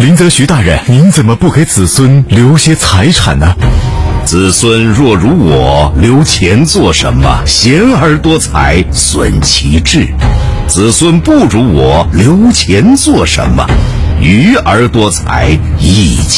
林则徐大人，您怎么不给子孙留些财产呢？ 子孙若如我，留钱做什么？贤而多财，损其志。子孙不如我，留钱做什么？愚而多财，益其